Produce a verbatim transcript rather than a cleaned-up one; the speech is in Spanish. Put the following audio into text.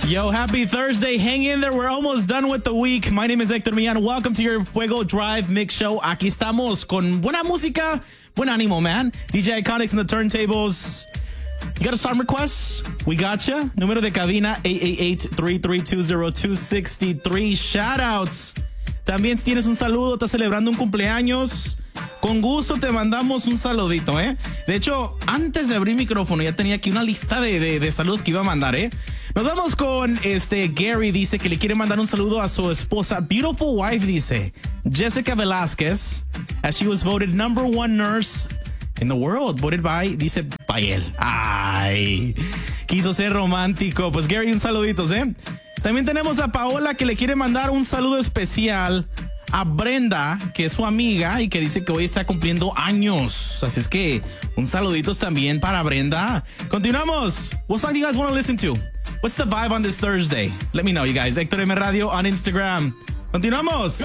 Yo, happy Thursday. Hang in there. We're almost done with the week. My name is Hector Millán. Welcome to your Fuego Drive Mix Show. Aquí estamos con buena música, buen ánimo, man. D J Iconics in the turntables. You got a song request? We got you. Número de cabina eight eight eight, three three two, zero two six three. Shoutouts. También si tienes un saludo, estás celebrando un cumpleaños, con gusto te mandamos un saludito, ¿eh? De hecho, antes de abrir micrófono ya tenía aquí una lista de, de, de saludos que iba a mandar, ¿eh? Nos vamos con este Gary, dice que le quiere mandar un saludo a su esposa, beautiful wife, dice Jessica Velázquez, as she was voted number one nurse in the world, voted by, dice, by él. Ay, quiso ser romántico. Pues Gary, un saludito, ¿eh? También tenemos a Paola que le quiere mandar un saludo especial a Brenda, que es su amiga y que dice que hoy está cumpliendo años. Así es que un saluditos también para Brenda. Continuamos. What song do you guys want to listen to? What's the vibe on this Thursday? Let me know, you guys. Hector M Radio on Instagram. Continuamos.